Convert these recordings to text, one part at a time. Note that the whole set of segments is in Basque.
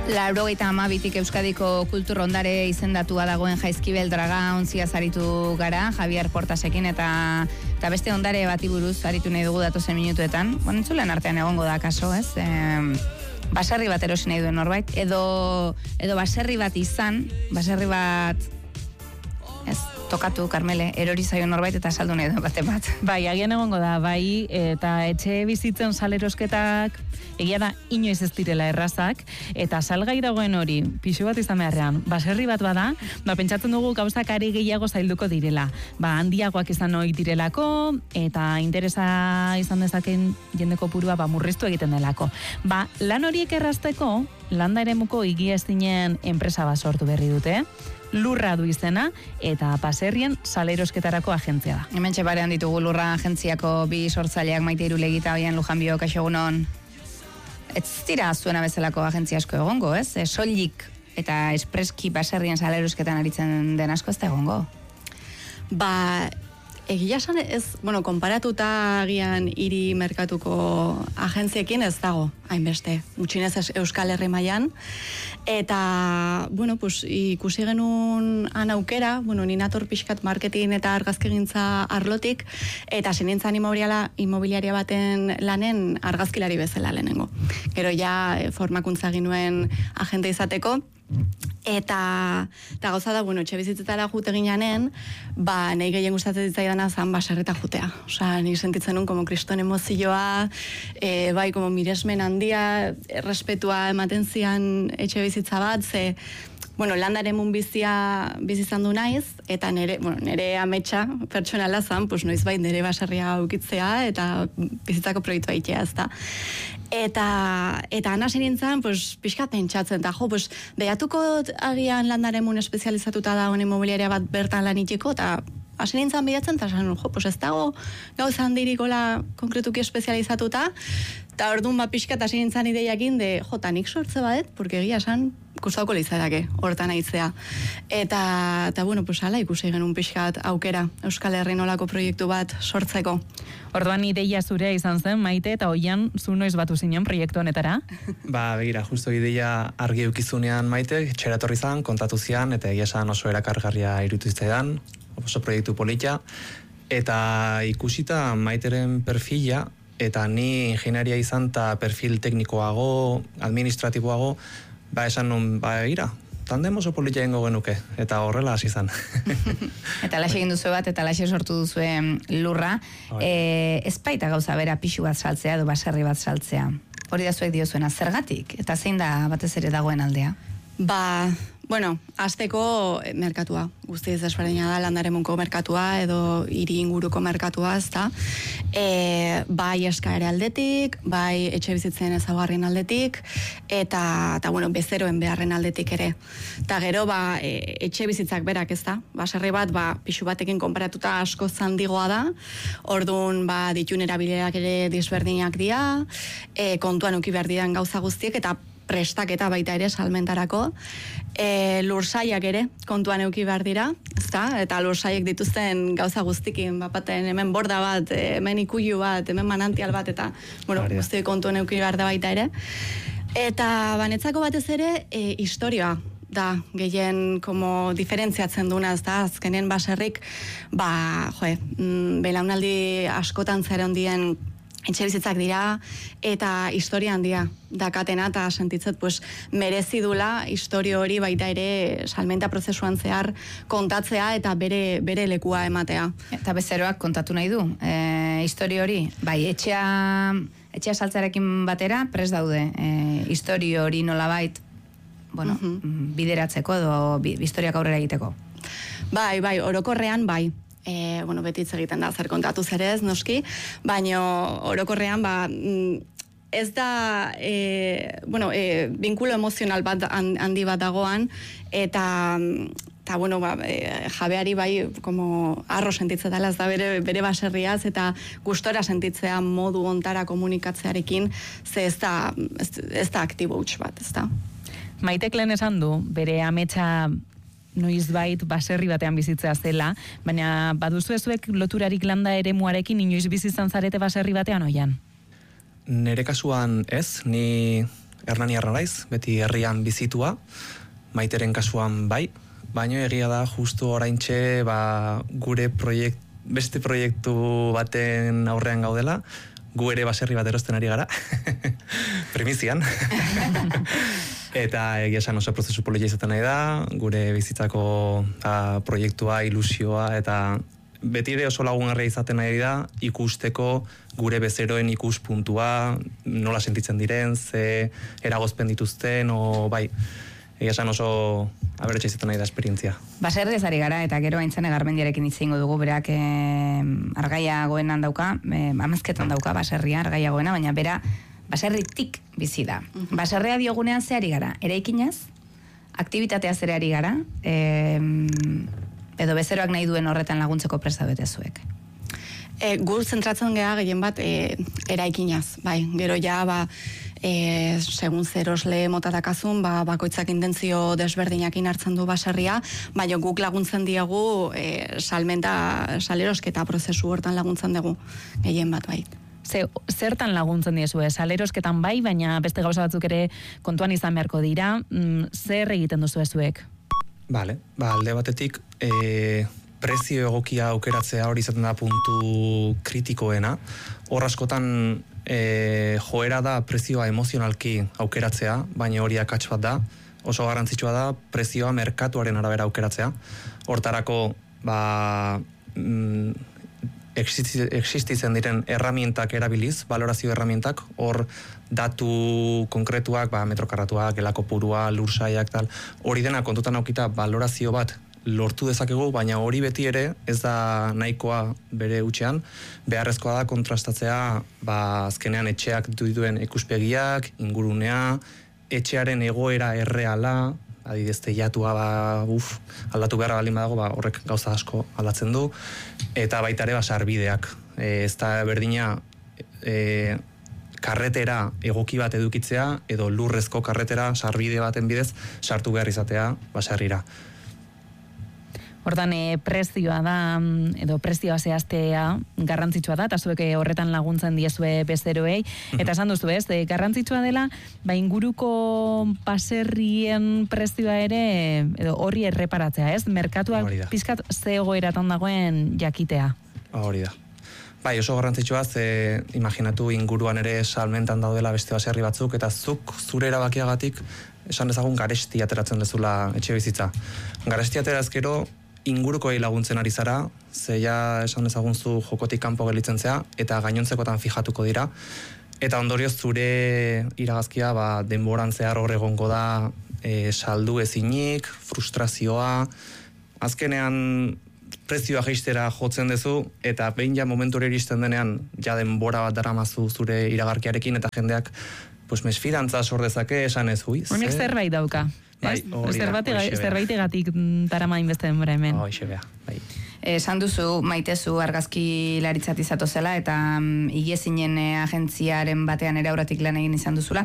82tik Euskadiko kultur ondare izendatua dagoen Jaizkibel Draga ontziaz aritu gara, Javier Portasekin, eta beste ondare bati buruz aritu nahi dugu datozen minutuetan. Entzulen artean egongo da kaso, ez? Baserri bat erosi nahi duen norbait, edo baserri bat izan, baserri bat, ez, tokatu, Karmele, erori zaio norbait eta saldu nahi duen bate bat. Bai, agian egongo da, bai, eta etxe bizitzen salerosketak egia da inoiz ez direla errazak, eta salgai dagoen hori, pixu bat izan beharrean, baserri bat bada, pentsatzen dugu gauzak are gehiago zailduko direla. Handiagoak izan ohi direlako, eta interesa izan dezaken jendeko purua murriztu egiten delako. Lan horiek errazteko, landa eremuko higiezinen enpresa bat sortu berri dute, Lurra du izena, eta baserrien salerosketarako agentzia da. Hementxe barean ditugu Lurra agentziako bi sortzaileak, Maite Irulegi eta Oian Lujanbio, kaixo egunon. Ez dira zuena bezalako agentzia asko egongo, ez? Soilik eta espreski baserrien salerosketan aritzen den asko ez da egongo. Egia esan ez, konparatuta agian hiri merkatuko agentziekin ez dago, hainbeste, gutxienez Euskal Herri mailan. Eta, ikusi genuen aukera, ni nator pixkat marketing eta argazkigintza arlotik, eta sinintzan inmobiliaria baten lanen argazkilari bezala lehenengo. Gero formakuntza ginuen agente izateko, eta gauza da, etxe bizitzetara jute ginanen, nahi gehien gustatzen ditzaidana zan baserrita jutea. Nik sentitzen nun, como kriston emozioa, como miresmen handia, respetua ematen zian etxe bizitza bat, ze, landaremun bizizan du naiz, eta nire ametsa pertsonala zan, noizbait nire baserria aukitzea, eta bizitzako proiektua itea, ezta. Eta anasi nintzen, pixkat pentsatzen, eta behatuko agian landaremun espezializatuta da honi mobiliaria bat bertan lan itiko, eta hasi nintzen bidatzen, eta ez dago gauza handirikola konkretuki espezializatuta, eta orduan pixkat hasi nintzen ideiakin, nik sortze badet, porque egia esan, gustauko lizadake, hortan aitzea. Eta hala ikusi genuen pixkat aukera Euskal Herri nolako proiektu bat sortzeko. Orduan ideia zurea izan zen, Maite, eta Oian, zu noiz batu zinen proiektu honetara? Begira, justo ideia argi eukizunean Maite, txeratorri zan, kontatu zian, eta egia esan oso erakargarria irutu iztean, oso proiektu polita, eta ikusita Maiteren perfila, eta ni ingenieria izan eta perfil teknikoago, administratiboago, esan nun, begira, tandem oso polita egingo genuke, eta horrela hasi izan. Eta laxe egin duzu bat, eta laxe sortu duzuen Lurra. Ez baita gauza bera pixu bat saltzea, edo baserri bat saltzea. Hori da zuek diozuena, zergatik? Eta zein da batez ere dagoen aldea? Azteko merkatua. Guztiz desberdina da landaremunko merkatua edo hiri inguruko merkatua, ezta. Bai eskaere aldetik, bai etxe bizitzen ezaugarrien aldetik, eta bezeroen beharren aldetik ere. Eta gero, etxe bizitzak berak, ezta. Baserri bat, pixu batekin konparatuta asko zandigoa da. Orduan, ditun erabilerak ere disberdinak dira, kontuan uki behar diren gauza guztiek, eta prestaketa baita ere salmentarako, lursaiak ere kontuan euki behar dira, eta lursaiek dituzten gauza guztikin, bapaten hemen borda bat, hemen ikuilu bat, hemen manantial bat, eta guztiek kontuan euki behar da baita ere. Eta banetzako batez ere, historioa da, gehien diferentziatzen duna, azkenen baserrik, belaunaldi askotan zer hondien etxe bizitzak dira, eta historia handia dakatena, eta sentitzet merezi dula historio hori baita ere salmenta prozesuan zehar kontatzea eta bere lekua ematea. Eta bezeroak kontatu nahi du, historio hori, etxea saltzarekin batera prest daude, historio hori nolabait, bideratzeko edo historiak aurrera egiteko. Bai, orokorrean bai. Beti hitz egiten da zer kontatu zer ez, noski, baina orokorrean ez da binkulo emozional bat handi bat dagoan, eta jabeari arro sentitzea dela, ez da bere baserriaz, eta gustora sentitzea modu ontara komunikatzearekin, ze ez da aktibo huts bat, ez da. Maitek lehen esan du, bere ametsa noizbait baserri batean bizitzea zela, baina baduzu ezuek loturarik landa eremuarekin inoiz bizizan zarete baserri batean, Oian? Nere kasuan ez, ni Hernaniarra naiz, beti herrian bizitua, Maiteren kasuan bai, baina egia da justu oraintxe gure beste proiektu baten aurrean gaudela, gu ere baserri bat erosten ari gara, primizian. Eta egia esan oso prozesu polita izaten nahi da, gure bizitzako proiektua, ilusioa, eta beti ere oso lagungarria izaten nahi da, ikusteko gure bezeroen ikuspuntua, nola sentitzen diren, ze eragozpen dituzten, bai, egia esan oso aberatsa izaten nahi da esperientzia. Baserriz ari gara, eta gero aintzane Garmendiarekin hitz egingo dugu, berak argaia goenan dauka, amezketan dauka baserria argaia goena, baina bera baserritik bizi da. Baserria diogunean ze ari gara, eraikinaz, aktibitatea zere ari gara, edo bezeroak nahi duen horretan laguntzeko presta bete zuek? Gu zentratzen geha gehien bat eraikinaz, bai, gero ja, segun zerosle motatakazun, bakoitzak intentzio desberdinakin hartzen du baserria, baina guk laguntzen diegu salerosketa prozesu hortan laguntzen dugu, gehien bat, bai. Zertan laguntzen diezue? Salerosketan bai, baina beste gauza batzuk ere kontuan izan beharko dira, zer egiten duzu zuek? Bale, alde batetik, prezio egokia aukeratzea hori izaten da puntu kritikoena. Hor askotan joera da prezioa emozionalki aukeratzea, baina hori akats bat da. Oso garrantzitsua da prezioa merkatuaren arabera aukeratzea. Hortarako existitzen diren erramientak erabiliz, valorazio erramientak, hor datu konkretuak, metrokarratuak, gelako purua, lursaiak, tal, hori dena kontutan aukita valorazio bat lortu dezakegu, baina hori beti ere ez da nahikoa bere hutsean, beharrezkoa da kontrastatzea azkenean etxeak duen ikuspegiak, ingurunea, etxearen egoera erreala, adibidez teilatua aldatu beharra baldin badago, horrek gauza asko aldatzen du, eta baita ere sarbideak. Ez da berdina karretera egoki bat edukitzea, edo lurrezko karretera sarbide baten bidez sartu behar izatea baserrira. Hortan, prezioa da, edo prezioa zehaztea garrantzitsua da, eta zuek horretan laguntzen diezue bezeroei, eta esan duzu ez, garrantzitsua dela, inguruko baserrien prezioa ere, edo horri erreparatzea, ez? Merkatuak pizkat ze egoeratan dagoen jakitea. Hori da. Oso garrantzitsua, imaginatu inguruan ere salmentan daudela beste baserri batzuk, eta zuk zure erabakiagatik esan dezagun garesti ateratzen dezula etxe bizitza. Garesti ateraz gero, ingurukoei laguntzen ari zara, zeia esan dezagun zu jokotik kanpo gelditzen zea, eta gainontzekotan fijatuko dira, eta ondorioz zure iragazkia denboran zehar hor egongo da saldu ezinik, frustrazioa, azkenean prezioa jeistera jotzen dezu, eta behin ja momentu hori iristen denean, ja denbora bat daramazu zure iragarkiarekin, eta jendeak mesfidantza sor dezake esan ez hui. Honek zerbait dauka. Zerbaitegatik daramain beste denbora hemen. Hoxe beha, bai. Esan duzu, maitezu argazki laritzat izatu zela, eta Igiezinen agentziaren batean ere aurretik lan egin izan duzula,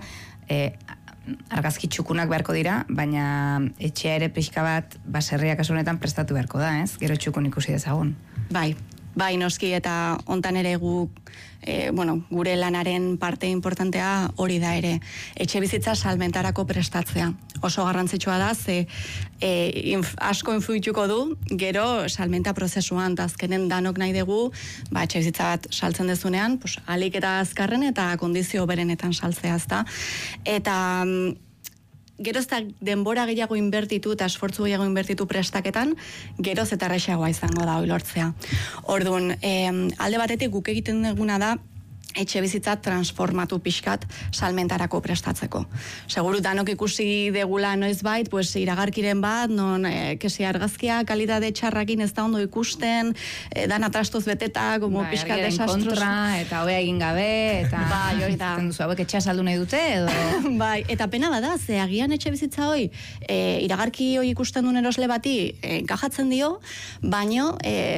argazki txukunak beharko dira, baina etxea ere pixka bat baserriak kasunetan prestatu beharko da, ez? Gero txukun ikusi dezagun. Bai, noski, eta hontan ere gure lanaren parte importantea hori da ere. Etxe bizitza salmentarako prestatzea. Oso garrantzitsua da, ze asko influituko du, gero salmenta prozesuan, eta azkenen danok nahi dugu, etxe bizitza bat saltzen dezunean, alik eta azkarren eta kondizio berenetan saltzea, ezta. Eta geroz eta denbora gehiago inbertitu eta esfortzu gehiago inbertitu prestaketan, geroz eta errazagoa izango da hori lortzea. Orduan, alde batetik guk egiten duguna da, etxe bizitza transformatu pixkat salmentarako prestatzeko. Seguru danok ikusi degula noizbait, iragarkiren bat, non kesi argazkia, kalidade txarrakin ez da ondo ikusten, dan atrastoz beteta, como pixkat desastros. Kontra, eta hobea egin gabe, eta hori da. Hauek etxea saldu nahi dute, edo? Eta pena bada, ze agian etxe bizitza hoi, iragarki hoi ikusten duen erosle bati, enkajatzen dio, baino,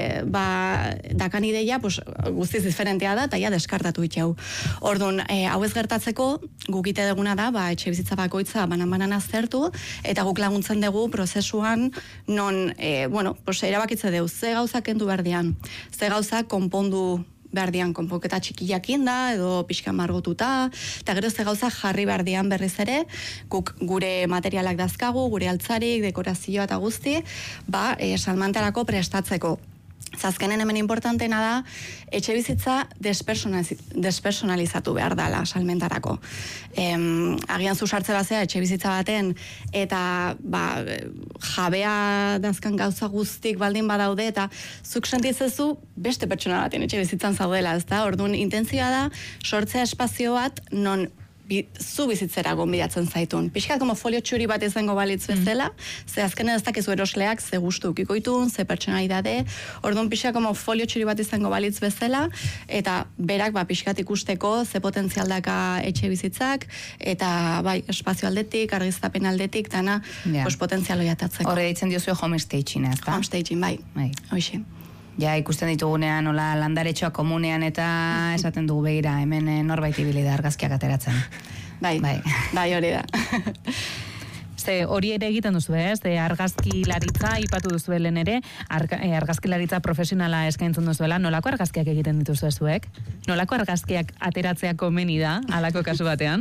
dakan ideia, guztiz diferentea da, eta ja deskartatu itxau. Orduan, hau ez gertatzeko, guk ite duguna da, etxe bizitza bakoitza banan-banan aztertu, eta guk laguntzen dugu prozesuan, non, erabakitze dugu, ze gauza kendu behar dian, ze gauza konpondu behar dian konpoketa txikiakin da, edo pixka margotuta, eta gero ze gauza jarri behar dian berriz ere, guk gure materialak dazkagu, gure altzarik, dekorazioa eta guzti, salmentarako prestatzeko. Zazkenen hemen importantena da, etxe bizitza despersonalizatu behar dela salmentarako. Agian zuzartze bazea etxe bizitza baten, eta jabea dazkan gauza guztik baldin badaude, eta zuk sentitzezu beste pertsona baten etxe bizitzan zaudela, ezta? Orduan, intentzioa da, sortzea espazio bat, non zu bizitzera gonbidatzen zaitun. Pixkat como folio txuri bat izango balitz bezala, ze azkenen ez dakizu erosleak ze gustu ukikoitun, ze pertsonalidade, orduan pixkat como folio txuri bat izango balitz bezala, eta berak pixkat ikusteko ze potentzialdaka etxe bizitzak, eta espazio aldetik, argiztapen aldetik, tana potentzialo jatatzeko. Horre ditzen diozue homestaging, ez da? Homestaging, hoxe. Ja, ikusten ditugunean, landaretxoa komunean eta esaten dugu begira, hemen norbait ibili da argazkiak ateratzen. Bai, hori da. Ze hori ere egiten duzu, ez? Argazkilaritza ipatu duzuelen ere, argazkilaritza profesionala eskaintzen duzuela, nolako argazkiak egiten dituzu zuek? Nolako argazkiak ateratzea komeni da, halako kasu batean?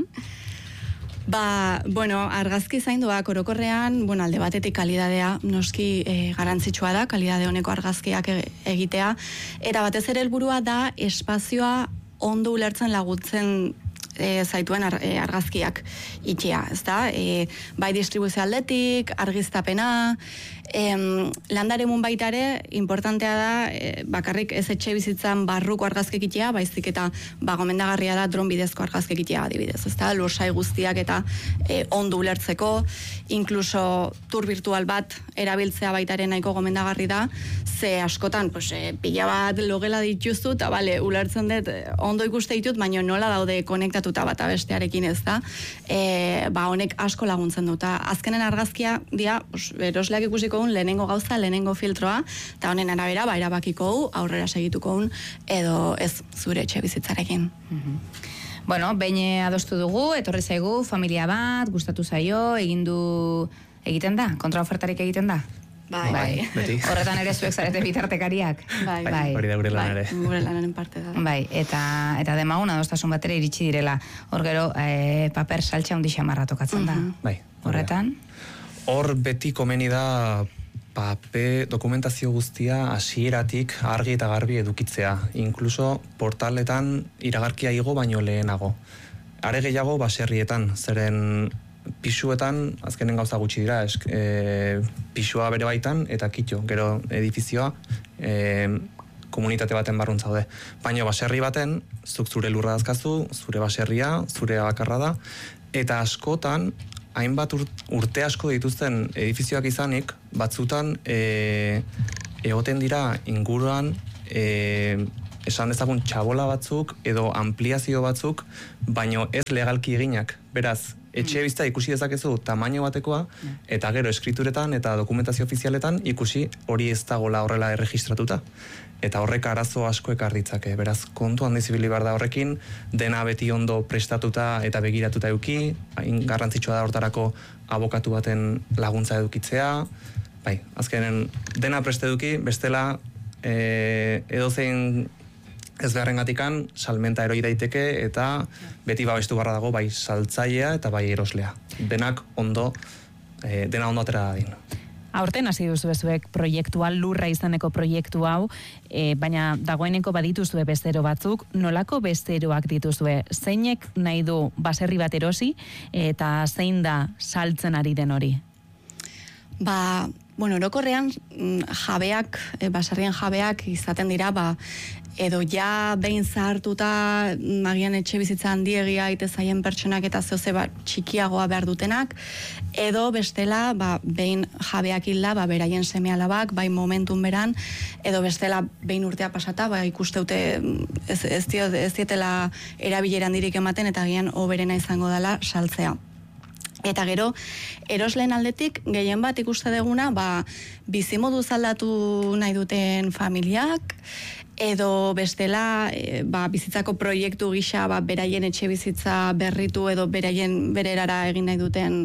Argazki zainduak orokorrean, alde batetik kalidadea noski garantzitsua da, kalidade honeko argazkiak egitea, eta batez ere helburua da espazioa ondo ulertzen laguntzen zaituen argazkiak itxia, ez da? Bai distribuzio aldetik, argiztapena, landaremun baita ere, importantea da, bakarrik ez etxe bizitzan barruko argazkik itea, baizik eta gomendagarria da dron bidezko argazkik itea adibidez, ez da? Lursai guztiak eta ondo ulertzeko, inkluso tur virtual bat erabiltzea baitaren nahiko gomendagarri da, ze askotan, pila bat logela dituzu, eta ulertzen dut, ondo ikuste ditut, baina nola daude konektatuta bat bestearekin ez da, honek asko laguntzen dut. Azkenen argazkia, erosleak ikusiko lehenengo gauza, lehenengo filtroa, eta honen arabera, erabakiko aurrera segituko edo ez zure etxe bizitzarekin. Bueno, behin adostu dugu, etorri zaigu, familia bat, gustatu zaio, egiten da? Kontraofertarik egiten da? Bai. Horretan ere zuek zarete bitartekariak. Bai. Hori da gure lan ere. Gure lanaren parte da. Bai, eta demagun adostasun batera iritsi direla. Hor gero, paper saltxa hundi xamarra tokatzen da. Bai. Horretan? Hor beti komeni da dokumentazio guztia hasieratik argi eta garbi edukitzea. Inkluso portaletan iragarkia igo baino lehenago. Are gehiago baserrietan, zeren pisuetan azkenen gauza gutxi dira, pisua bere baitan eta kitxo, gero edifizioa komunitate baten barrun zaude. Baina baserri baten, zuk zure lurra dazkazu, zure baserria, zure bakarra da, eta askotan, hainbat urte asko dituzten edifizioak izanik, batzutan egoten dira inguruan esan dezagun txabola batzuk edo ampliazio batzuk, baino ez legalki eginak. Beraz, etxe bizta ikusi dezakezu tamaino batekoa, eta gero eskrituretan eta dokumentazio ofizialetan ikusi hori ez dagoela horrela erregistratuta. Eta horrek arazo asko ekar ditzake. Beraz, kontu handiz ibili behar da horrekin, dena beti ondo prestatuta eta begiratuta eduki, garrantzitsua da hortarako abokatu baten laguntza edukitzea, azkenen dena preste eduki, bestela edozein ez beharrengatikan salmenta eroi daiteke eta beti babestu barra dago bai saltzailea eta bai eroslea. Denak ondo, dena ondo atera dadin. Aurten hasi duzu bezuek proiektua, lurra izaneko proiektu hau, baina dagoeneko badituzue bestero batzuk, nolako besteroak dituzue? Zeinek nahi du baserri bat erosi eta zein da saltzen ari den hori? Orokorrean jabeak, baserrien jabeak izaten dira, edo ja behin zahartuta agian etxe bizitza handiegia ite zaien pertsonak eta zeoze txikiagoa behar dutenak, edo bestela behin jabeak hilda beraien seme-alabak, bai momentun beran, edo bestela behin urtea pasata, ikusteute ez dietela erabilera handirik ematen eta agian hoberena izango dela saltzea. Eta gero, erosleen aldetik, gehien bat ikuste deguna, bizimoduz aldatu nahi duten familiak, edo bestela bizitzako proiektu gisa beraien etxe bizitza berritu edo bererara egin nahi duten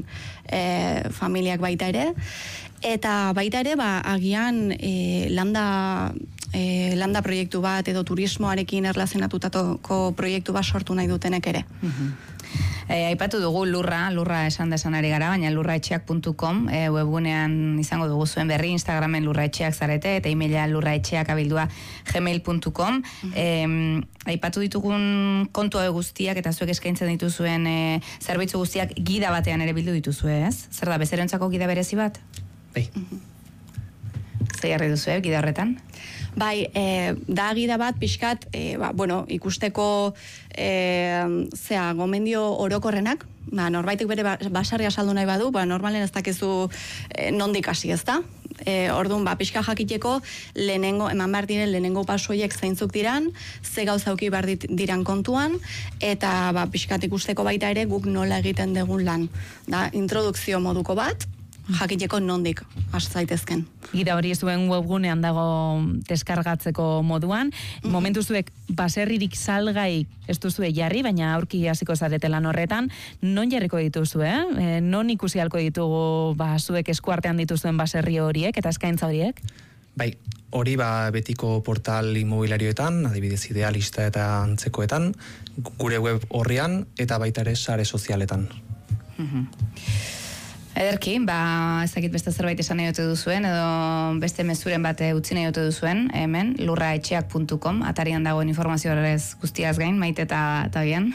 familiak baita ere. Eta baita ere, agian landa landa proiektu bat edo turismoarekin erlazionatutako proiektu bat sortu nahi dutenek ere. Aipatu dugu lurra esan desan ari gara, baina lurraetxeak.com webgunean izango dugu zuen berri, Instagramen lurraetxeak zarete, eta emaila lurraetxeak@gmail.com. Aipatu ditugun kontu guztiak eta zuek eskaintzen dituzuen zerbitzu guztiak gida batean ere bildu dituzue, ez? Zer da, bezeroentzako gida berezi bat? Bai. Zer jarri duzu, gida horretan? Bai, da gida bat pixkat, ikusteko gomendio orokorrenak, norbaitek bere basarria saldu nahi badu, normalen ez dakizu nondik hasi, ez da? Orduan, pixka jakiteko eman behar diren lehenengo pasoiek zeintzuk diran, ze gauzauki behar diran kontuan, eta pixkat ikusteko baita ere guk nola egiten dugun lan. Da, introdukzio moduko bat, jakiteko nondik has zaitezken. Gida hori zuen webgunean dago deskargatzeko moduan. Momentu zuek baserririk salgai ez duzue jarri, baina aurki hasiko zarete lan horretan. Non jarriko dituzue? Non ikusi halko ditugu zuek eskuartean dituzuen baserri horiek eta eskaintza horiek? Bai, hori betiko portal inmobiliarioetan, adibidez Idealista eta antzekoetan, gure web horrian eta baita ere sare sozialetan. Ederki, ez dakit beste zerbait esan nahi dute duzuen, edo beste mezuren bat utzi nahi dute duzuen, hemen, lurraetxeak.com, atarian dagoen informazio horrez guztiaz gain, Maite eta bian.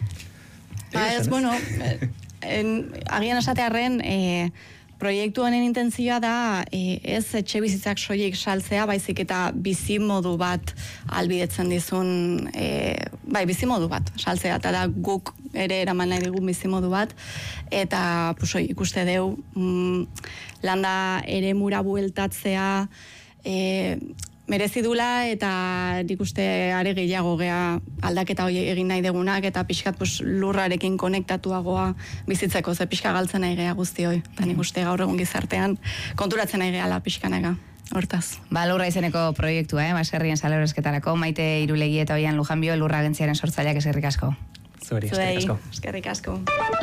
Agian esatearren, proiektu honen intentzioa da ez etxe bizitzak soilik saltzea, baizik eta bizimodu bat albidetzen dizun, bizimodu bat saltzea, eta da guk ere eraman nahi digun bizimodu bat, eta ikuste deu landa ere mura bueltatzea merezi dula, eta nik uste are gehiago gea aldaketa hori egin nahi degunak, eta pixkat lurrarekin konektatuagoa bizitzeko, ze pixka galtzen nahi gea guzti hoi, eta nik uste gaur egun gizartean konturatzen nahi gehala pixkanega, hortaz. Lurra izeneko proiektua, baserrien saleroesketarako, Maite Irulegi eta Oian Lujanbio, Lurra agentziaren sortzaileak, eskerrik asko. Zuei, eskerrik asko. Eskerrik asko.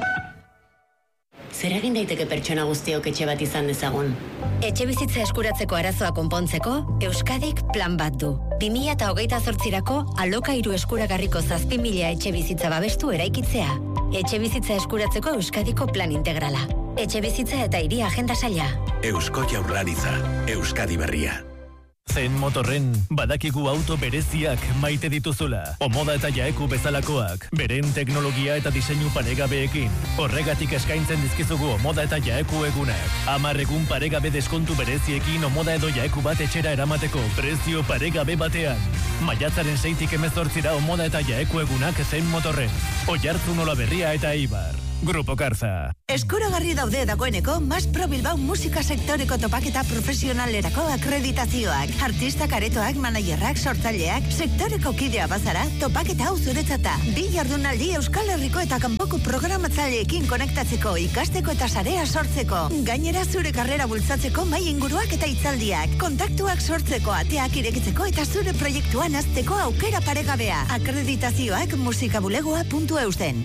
Zer egin daiteke pertsona guztiok etxe bat izan dezagun? Etxe bizitza eskuratzeko arazoa konpontzeko, Euskadik plan bat du. 2028rako alokairu eskuragarriko 7.000 etxe bizitza babestu eraikitzea. Etxe bizitza eskuratzeko Euskadiko plan integrala. Etxe bizitza eta hiri agenda saila. Eusko Jaurlaritza, Euskadi berria. Zen Motorren badakigu auto bereziak maite dituzula. Omoda eta Jaeku bezalakoak, beren teknologia eta diseinu paregabeekin. Horregatik eskaintzen dizkizugu Omoda eta Jaeku egunak. 10 egun paregabe deskontu bereziekin Omoda edo Jaeku bat etxera eramateko prezio paregabe batean. Maiatzaren 6tik 18 Omoda eta Jaeku egunak Zen Motorren. Oiartzun Olaberria eta Eibar. Grupo Karza. Eskuragarri daude dagoeneko Mas Pro Bilbao musika sektoreko topaketa profesionalerako akreditazioak. Artistak, aretoak, managerrak, sortzaileak, sektoreko kidea bazara, topaketa hau zuretzata. 2 jardunaldi Euskal Herriko eta kanpoko programatzaileekin konektatzeko, ikasteko eta sarea sortzeko. Gainera zure karrera bultzatzeko mai inguruak eta hitzaldiak. Kontaktuak sortzeko, ateak irekitzeko eta zure proiektuan hazteko aukera paregabea. Akreditazioak musikabulegoa.eusen.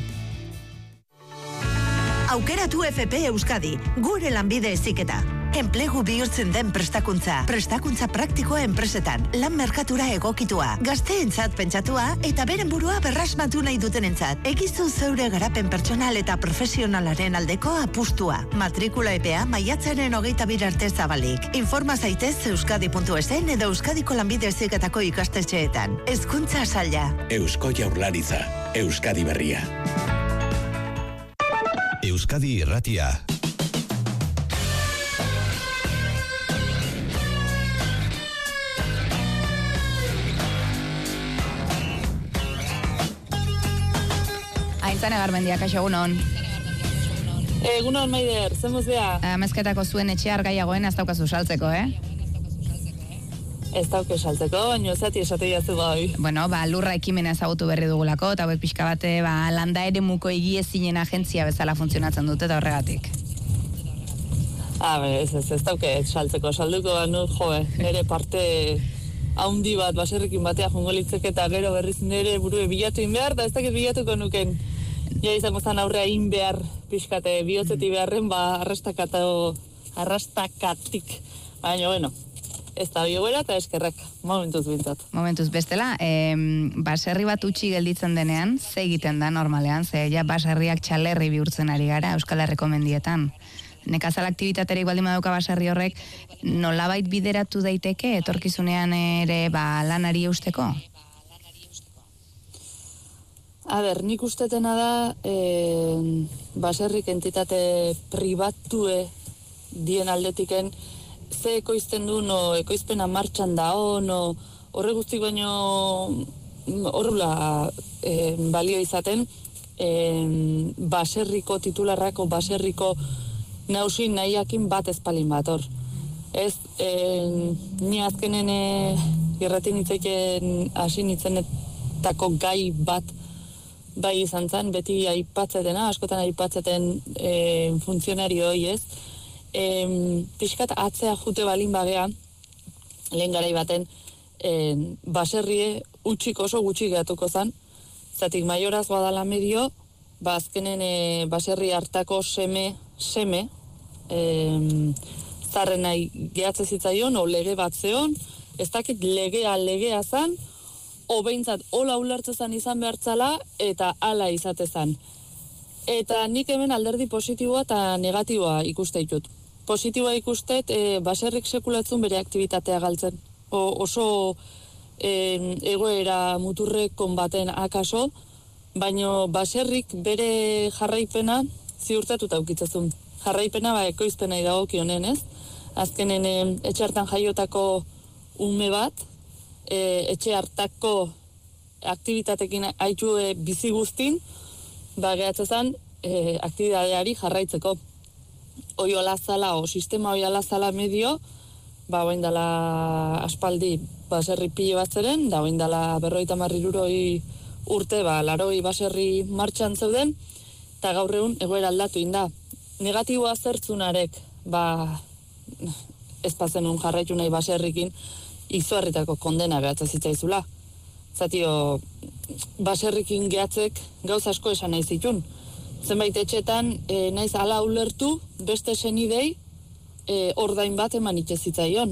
Aukeratu FP Euskadi, gure lanbide heziketa. Enplegu bihurtzen den prestakuntza praktikoa enpresetan, lan merkatura egokitua, gazteentzat pentsatua eta beren burua berrasmatu nahi dutenentzat. Egizu zeure garapen pertsonal eta profesionalaren aldeko apustua. Matrikula epea maiatzaren 22 arte zabalik. Informa zaitez euskadi.esen edo Euskadiko lanbide heziketako ikastetxeetan. Hezkuntza saila. Eusko Jaurlaritza, Euskadi berria. Euskadi Irratia. Aintzane Garmendia, kaixo, egunon. Egunon, Maider, zemuzea? Amezketako zuen etxear gaiagoen ez daukazu saltzeko, Ez dauke saltzeko, baina zati esate jazu bai. Bueno, lurra ekimena ezagutu berri dugulako, eta hauek pixka bate, landa ere muko egiezinen agentzia bezala funtzionatzen dute, eta horregatik. Ez dauke saltzeko, salduko banu, nire parte haundi bat, baserrikin batea jongo litzek eta gero berriz nire burue bilatu inbehar, eta ez dakit bilatuko nuken. Ja izango zan aurrea inbehar pixkate, bihotzeti beharren, arrastakatik. Baina, bueno, Ez da bioguera eta eskerrak, momentuz bintzat. Momentuz bestela, baserri bat utxi gelditzen denean, ze egiten da normalean, ze ja baserriak txalerri bihurtzen ari gara Euskal Herriko mendietan. Nekazal aktibitaterik baldin badauka baserri horrek, nolabait bideratu daiteke etorkizunean ere lanari eusteko? Nik ustetena da, baserrik entitate pribatue dien aldetiken, ze ekoizten du, no ekoizpena martxan da, no horre guztik baino horrela balio izaten, baserriko titularrako, baserriko nausi nahiakin bat ezpalin bat hor. Ez, ni azkenen irratin itzeken hasi nitzenetako gai bat bai izan zen, beti aipatzetena, askotan aipatzeten funtzionarioi ez, pixkat atzea jute balin bagea, lehen garai baten, baserrie utxik oso gutxi gehatuko zen, zatik maioraz badala medio, azkenen baserri hartako seme, zarren nahi gehatze zitzaion, o lege bat zeon, ez dakit legea zan, o behintzat hola ulertzezan izan behartzala, eta hala izatezan. Eta nik hemen alderdi positiboa eta negatiboa ikuste ditut. Positiboa ikustet, baserrik sekulatzun bere aktibitatea galtzen. Oso egoera muturrekon baten akaso, baino baserrik bere jarraipena ziurtatuta ukitzezun. Jarraipena ekoizpenai dagokionen, ez? Azkenen etxe hartan jaiotako ume bat, etxe hartako aktibitatekin haitu bizi guztin, gehatzezan aktibitateari jarraitzeko. Oiola zala, sistema oiola zala medio, oindala aspaldi baserri pile bat zeren, da oindala 50 urte, laroi baserri martxan zeuden, eta gaur egun egoera aldatu inda. Negatiboa zertzunarek, ez pazenun jarraitu nahi baserrikin, izuarritako kondena gehatza zitzaizula. Zatio, baserrikin gehatzek gauz asko esan nahi zitun. Zenbait etxetan, naiz ala ulertu, beste senidei, ordain bat eman itxezitzaion.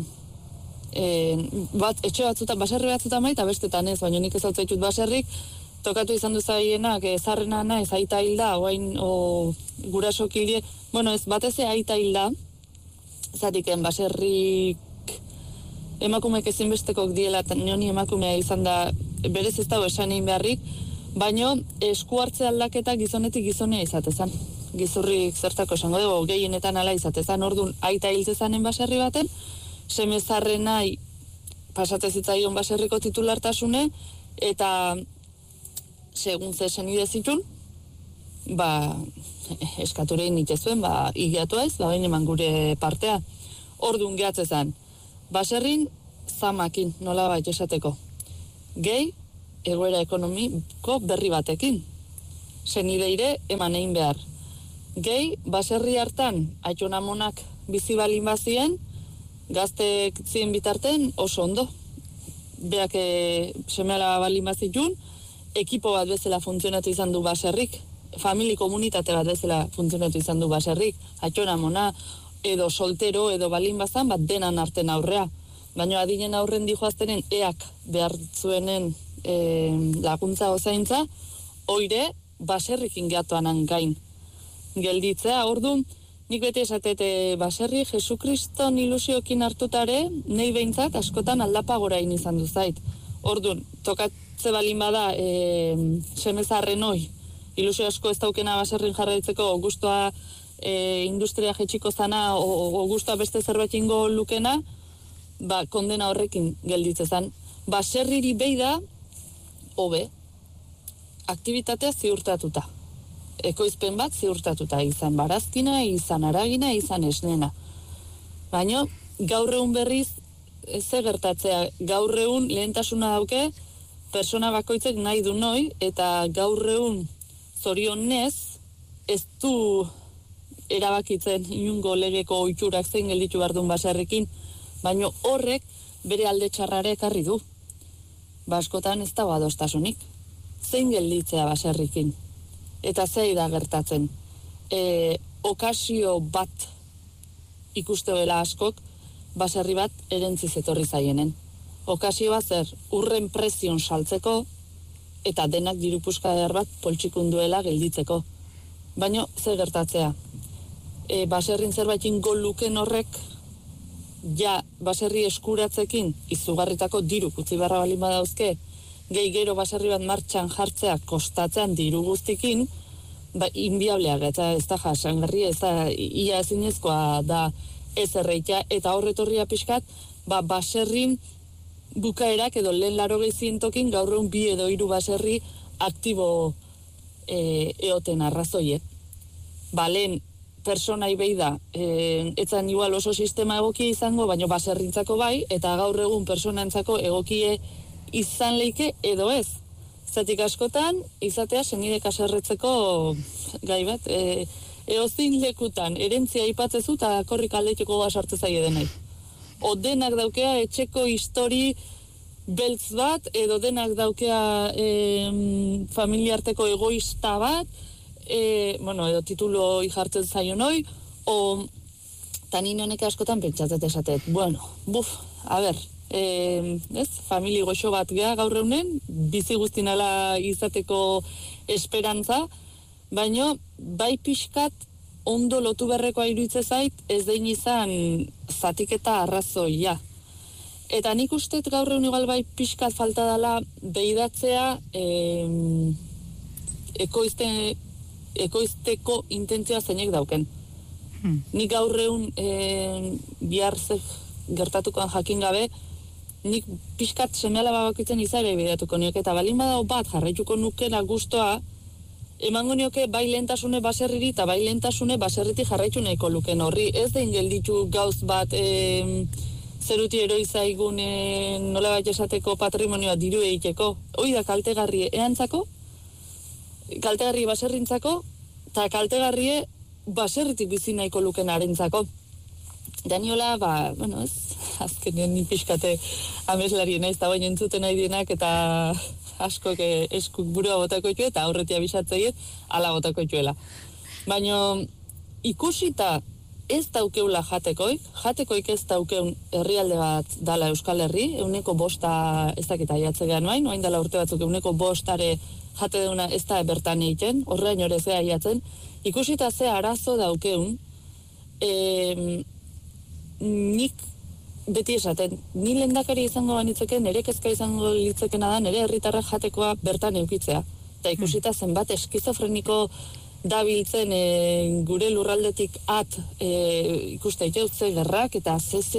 Etxe batzutan, baserri batzutan eta bestetan ez, baina nik ez hau zaitut baserrik, tokatu izan duzaienak, zarrena naiz, aita hilda, oain, gurasok hildie, ez batez aita hilda, zatiken baserrik emakumeek ezinbestekok diela, eta nioni emakumea izan da, berez ez dago esan egin beharrik, baino esku hartze aldaketa gizonetik gizonea izatezan. Gizurrik zertako esango dugu, gehienetan ala izatezan, orduan aita hiltzezanen baserri baten, semezarren nahi pasatezitzaion baserriko titulartasune, eta segun ze senide zitun, eskaturein itezuen, higiatu ez, bain eman gure partea. Orduan gehatzezan, baserrin zamakin, nola bai esateko. Gehi, egoera ekonomiko berri batekin. Senideire eman egin behar. Gehi, baserri hartan, aitonamonak bizi balin bazien, gaztek zien bitarten oso ondo. Beak semeala balin bazitun, ekipo bat bezala funtzionatu izan du baserrik, famili komunitate bat bezala funtzionatu izan du baserrik, aitonamona, edo soltero, edo balin bazan, denan arten aurrea. Baina adinen aurren dijoaztenen eak behar zuenen laguntza ozaintza, oire baserrikin gehatuanan gain. Gelditzea, orduan, nik bete esatete baserri Jesukriston ilusiokin hartutare, nahi behintzat askotan aldapagorain izan duzait. Orduan, tokatze balin bada semezarren hoi, ilusio asko ez daukena baserrin jarraitzeko, guztua industria jetxiko zana, o guztua beste zerbait ingo lukena, kondena horrekin gelditzezan. Baserriri behi da, hobe, aktibitatea ziurtatuta. Ekoizpen bat ziurtatuta, izan barazkina, izan aragina, izan esnena. Baina, gaur egun berriz, ze gertatzea, gaur egun lehentasuna dauke, persona bakoitzek nahi du noi, eta gaur egun zorionez, ez du erabakitzen inungo legeko oiturak zein gelditu behar duen baserrikin, baina horrek bere alde txarrare ekarri du. Askotan ez dago adostasunik. Zein gelditzea baserrikin. Eta zei da gertatzen. Okazio bat ikuste dela askok, baserri bat erentziz etorri zaienen. Okasioa zer, urren prezion saltzeko, eta denak diru puskadar bat poltsikunduela gelditzeko. Baina, zer gertatzea? Baserrin zerbaitin luken horrek, ja baserri eskuratzekin izugarritako diru utzi barra balin badauzke, gehi gero baserri bat martxan jartzea kostatzean diru guztikin, inbiablea eta ez da jasangarri, ez da ia ezinezkoa da ez erreitea, eta horretorria pixkat, baserrin bukaerak edo lehen 80 gaur egun 2 edo 3 baserri aktibo eoten arrazoie. Lehen personai behi da, etzan igual oso sistema egokia izango, baina baserrintzako bai, eta gaur egun personantzako egokie izan leike edo ez. Zatik askotan, izatea senide kaserretzeko gai bat, eozin lekutan, erentzia ipatzezu eta korrik aldeteko basartu zaie denai. O denak daukea etxeko histori beltz bat, edo denak daukea familiarteko egoista bat, edo titulo jartzen zaion hoi, o tanin honek askotan pentsatzet esatet. Famili goxo bat gea gaur eunen, bizi guztinala izateko esperantza, baino bai pixkat ondo lotu berrekoa iruitze zait, ez dein izan zatiketa arrazoia. Eta nik ustet gaur egun igual bai pixkat falta dela behidatzea ekoizteko intentzioa zeinek dauken. Nik gaur egun bihar gertatukoan jakin gabe, nik pixkat semeala babakitzen izaire behidatuko nioke, eta balin badao bat jarraituko nukela guztoa, emango nioke bai lehentasune baserriri eta bai lehentasune baserriti jarraitu nahiko luken horri. Ez den gelditu gauz bat zeruti eroizaigun nola bat esateko patrimonioa diru egiteko. Hoi da kaltegarrie eantzako, kaltegarrie baserrintzako, eta kaltegarrie baserritik bizi nahiko luken arentzako. Daniola, azkenean ni pixkate ameslarien ez da baina entzuten nahi dienak eta askok eskuk burua botako itxue eta aurretia bisatzeiet ala botako itxuela. Baina ikusita ez daukeula jatekoik ez daukeun herrialde bat dala Euskal Herri, 5% ez dakita aiatzegean noain dala urte batzuk 5% jate deuna ez da bertan egiten, horrein horrezea aiatzen, ikusita ze arazo daukeun, nik beti esaten, ni lehendakari izango banitzeke, nire kezka izango litzekena da, nire herritarrak jatekoa bertan eukitzea. Eta ikusita zenbat eskizofreniko dabiltzen gure lurraldetik ikuste iteutze gerrak, eta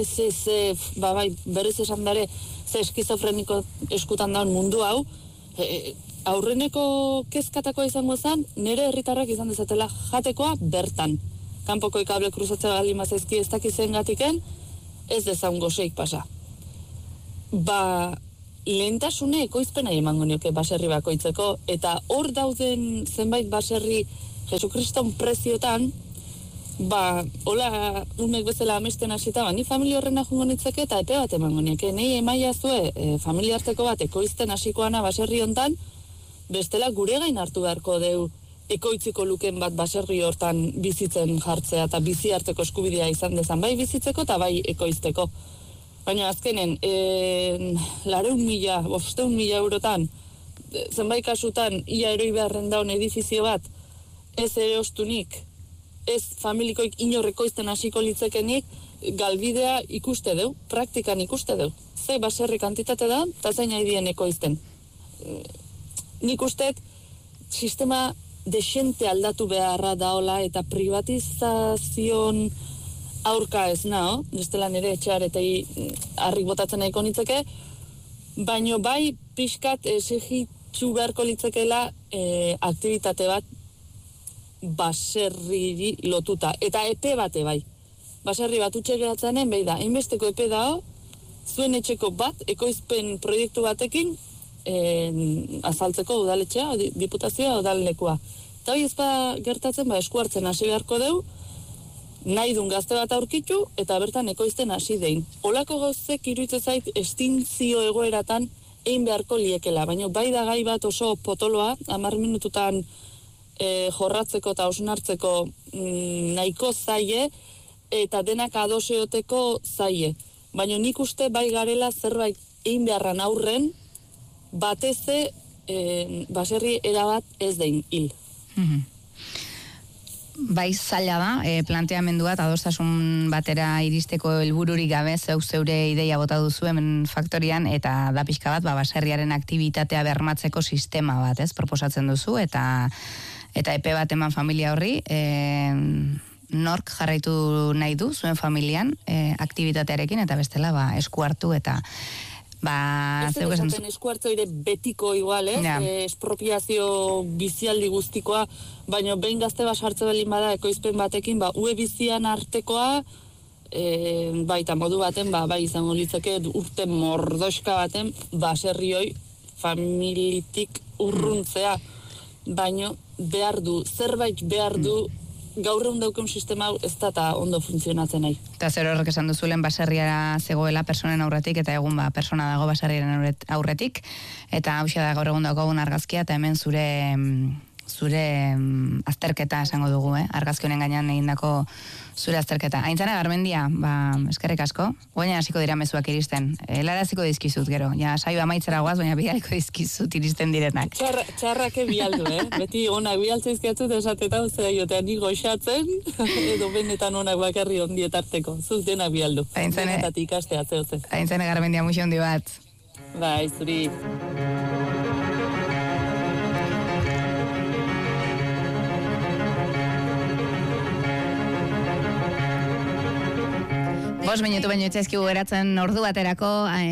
berez esan dare, ze eskizofreniko eskutan daun mundu hau, aurreneko kezkatakoa izango zen, nire herritarrak izan dezatela jatekoa bertan. Kanpoko ikable kruzatzea gali mazaizki ez dakizen gatiken, ez dezaun gozeik pasa. Lehentasune ekoizpena emango nioke baserri bakoitzeko, eta hor dauden zenbait baserri Jesukriston preziotan, hola umek bezala amesten hasita, ni familia horrena jungo nitzeke eta epe bat emango nioke. Nei emaia zue familia arteko bat ekoizten hasikoana baserri hontan, bestela gure gain hartu beharko deu ekoitziko luken bat baserri hortan bizitzen jartzea eta bizi harteko eskubidea izan dezan, bai bizitzeko eta bai ekoizteko. Baina azkenen, 500.000 eurotan, zenbait kasutan, ia eroi beharren daun edifizio bat, ez ere ostunik, ez familikoik inorrekoizten hasiko litzekenik, galbidea ikuste deu, praktikan ikuste deu. Ze baserri kantitate da, eta zein haidien ekoizten. Nik usteet, sistema desente aldatu beharra daola eta privatizazion aurka ez nao, bestela nire etxearetei harrik botatzen nahiko nitzeke, baino bai pixkat esigitzu beharko litzekeela aktivitate bat baserriri lotuta. Eta epe bate bai. Baserri bat utxe geratzenen, behi da, hainbesteko epe dao, zuen etxeko bat, ekoizpen proiektu batekin, azaltzeko udaletxea, diputazioa, udalekua. Eta hori ez gertatzen, esku hartzen hasi beharko deu, nahi dun gazte bat aurkitu, eta bertan ekoizten hasi dein. Olako gauzek iruditzen zait estintzio egoeratan egin beharko liekela, baina bai da gai bat oso potoloa, 10 minututan jorratzeko eta osnartzeko nahiko zaie, eta denak adoseoteko zaie. Baina nik uste bai garela zerbait egin beharran aurren, bateze baserri erabat ez dein hil. Bai zaila da, planteamendua eta adostasun batera iristeko helbururik gabe zeure ideia bota duzu hemen faktorian, eta da pixka bat, baserriaren aktivitatea bermatzeko sistema bat, proposatzen duzu, eta epe bat eman familia horri, nork jarraitu nahi du zuen familian aktivitatearekin, eta bestela esku hartu eta ez esaten esku hartu ere betiko igual, espropiazio bizialdi guztikoa, baina behin gazte bat sartze belin bada ekoizpen batekin, ue bizian artekoa, baita modu baten, bai izango litzake urte mordoska baten, baserrioi familitik urruntzea, baina zerbait behar du, gaur egun dauken sistema ez da ondo funtzionatzen nahi. Eta zer horrek esan duzulen baserriara zegoela personen aurretik, eta egun persona dago baserriaren aurretik, eta hausia da gaur egun daukagun argazkia, eta hemen zure azterketa esango dugu, argazki honen gainean egindako zure azterketa. Aintzane Garmendia, eskerrik asko, guaina hasiko dira mezuak iristen. Helaraziko dizkizut gero, saio amaitzera goaz, baina bialiko dizkizut iristen direnak. Txarrake bialdu, beti onak bialtzeizkiatzut esateta, zera jotean ni goxatzen, edo benetan onak bakarri ondietarteko. Zuz denak bialdu. Denetatik ikastea zehoze. Aintzane Garmendia, muxo hondi bat. Bai, zuri. Bos minutu baino itzaizkigu geratzen ordu baterako,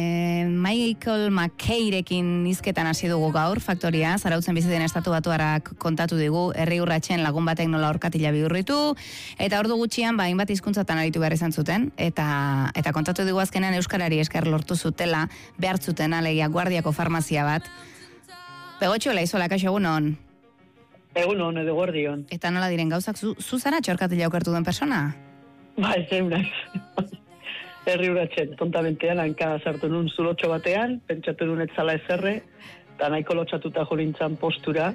Michael McKayrekin hizketan hasi dugu gaur, faktoria, Zarautzen bizi den Estatu Batuarrak kontatu digu, herri urratsen lagun batek nola orkatila bihurritu, eta ordu gutxian, hainbat hizkuntzatan aritu behar izan zuten, eta kontatu digu azkenean euskarari esker lortu zutela, behar zuten alegia guardiako farmazia bat. Begotxo, laizola, kaixo, egunon? Egunon, edo guardion. Eta nola diren gauzak, zu zara txorkatila okertu den persona? Bai, zeunaz. Herri uratzen, tontamentean, hanka sartu nun zulotxo batean, pentsatu nun etzala ezerre, eta nahiko lotxatuta jolintzan postura,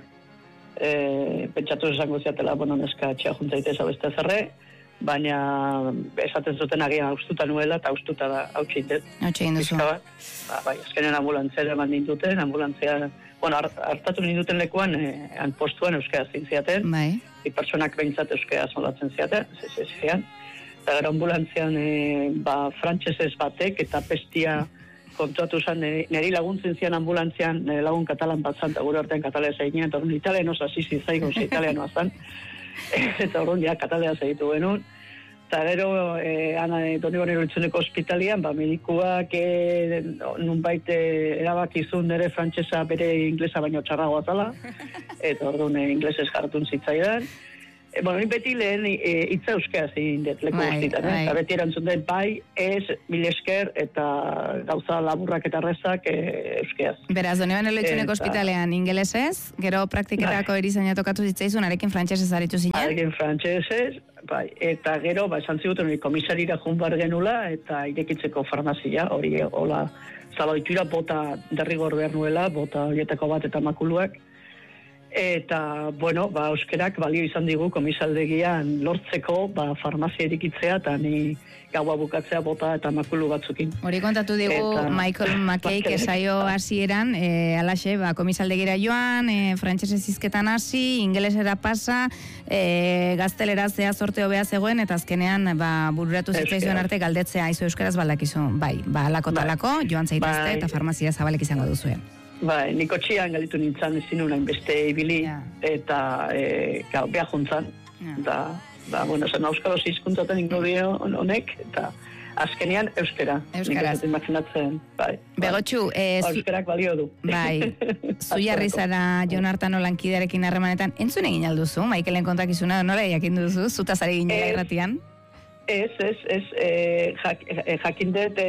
pentsatu esango ziatela, neska txea juntzaite zabeste ezerre, baina esaten zuten agian haustuta nuela, eta haustuta da hautsi duzu. Bai, azkenen ambulantzera eman ninduten, ambulantzea, hartatu ninduten lekuan, postuan euskera zintziaten, personak behintzat euskera zolatzen ziaten, zian, eta gara ambulantzian frantsesez batek eta pestia kontuatu zen, niri laguntzen zian ambulantzian, nire lagun katalan bat zan, eta gure artean katalea zeinean, eta horren italianoz hasi zaigun italianoa zan, eta horren ja katalea zeitu genuen, eta gero doni bonero itzuneko ospitalian, medikuak nunbait erabakizun nire frantsesa bere inglesa baino txarragoa zala, eta horren inglesez jartun zitzaidan. Beti lehen hitza euskera zein dut leku guztietan, eta beti erantzun dut bai, ez, mil esker, eta gauza laburrak eta rezak euskeraz. Beraz, doni banelo itxuneko ospitalean ingelesez, gero praktiketako erizaina tokatu zitzaizun, arekin frantsesez aritu zinen? Arekin frantsesez, bai, eta gero, esan ziguten komisarira junbar genula, eta irekitzeko farmazia, hori hola zabaitura bota derrigor behar nuela, bota horietako bat eta makuluak, eta, euskerak balio izan digu komisaldegian lortzeko, farmazia erikitzea, eta ni gaua bukatzea bota eta makulu batzukin. Hori kontatu digu Michael McKay, kesaio hasieran, alaxe, komisaldegira joan, frantsesez hizketan hasi, ingelesera pasa, gaztelera zea sorte hobea zegoen, eta azkenean, bururatu zitzaizuen arte galdetzea aizu euskaraz baldakizu. Bai, alako talako, joan zaitezte, eta farmazia zabalek izango duzuen. Bai, niko txian galitu nintzen ezin unain beste ibili, eta behar juntzan. Zen euskaroz hizkuntzaten ingo dio honek, eta azkenean euskera. Euskaraz. Nik imaginatzen, bai. Begotxu, euskerak balio du. Bai, zu jarri zara Jon Artano lankidearekin harremanetan, entzun egin alduzu, Michaelen kontakizuna, nola jakin duzu, zutazari ginela irratian? Ez, jakin dut,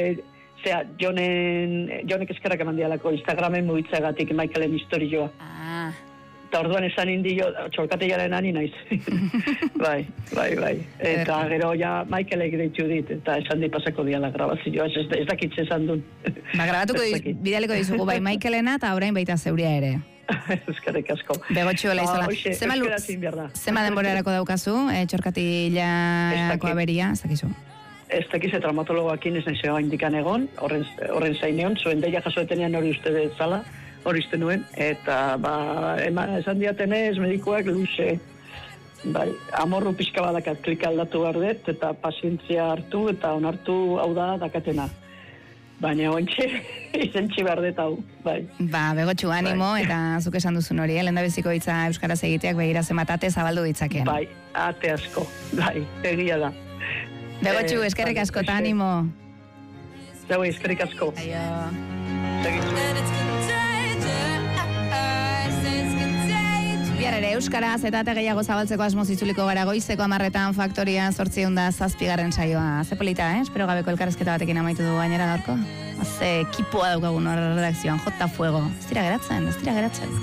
Jonek eskerrak eman dialako Instagramen mugitzagatik Michaelen historioa. Eta orduan esan indio, txorkateiaren ani naiz. Bai. Eta gero ja Michaelek deitu dit, eta esan di pasako diala grabazioa, ez dakitze esan duen. Grabatuko bidaleko dizugu bai Michaelena, eta orain baita zeuria ere. Eskerrik asko. Begotxu hola izola. Zema denborarako daukazu, txorkatilako aberia, ez dakizu? Ez dakiz, traumatologoakin ez nahi zego indikan egon, horren zaineon, zuen deia jasoetenean hori uste zala, hori uste nuen, eta esan diatenez, medikoak luze, amorru pixka badakat klika aldatu gardet, eta pazientzia hartu, eta onartu hau da dakatena. Baina ointxe, izentxe behar dut hau, bai. Begotxu, animo, eta zuk esan duzun hori, lehen da beziko hitza euskaraz egiteak begira zematate zabaldu ditzaken. Bai, ate asko, bai, egia da. Begotxu, eskerrik asko, eta animo. Jau, eskerrik asko. Aio. Bihar ere euskaraz eta gehiago zabaltzeko asmoz itzuliko gara goizeko 10:00 Faktoria 807. saioa. Ze polita, espero gabeko elkarrezketa batekin amaitu du gainera gaurko. Ze ekipoa daukagun hor redakzioan, jota fuego. Ez dira geratzen.